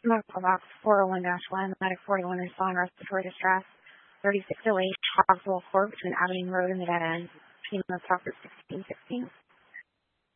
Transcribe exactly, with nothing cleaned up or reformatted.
Medical box four oh one dash one, medic forty-one respond respiratory distress, thirty-six oh eight, Hogswell Court between Avenue Road and the dead end, P M of Proctor sixteen sixteen.